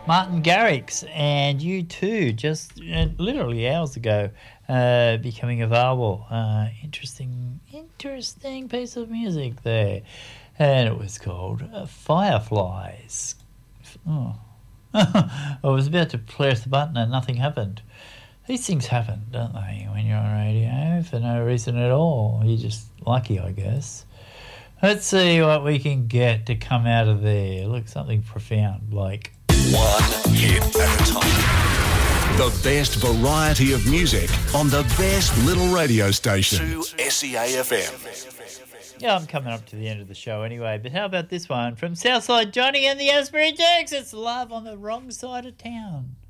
Martin Garrix and U2 just literally hours ago becoming available. Interesting piece of music there. And it was called Fireflies. Oh. I was about to press the button and nothing happened. These things happen, don't they, when you're on radio for no reason at all. You're just lucky, I guess. Let's see what we can get to come out of there. Look, something profound, like... One hit at a time. The best variety of music on the best little radio station. 2SEAFM. Yeah, I'm coming up to the end of the show anyway, but how about this one from Southside Johnny and the Asbury Jacks? It's Love on the Wrong Side of Town.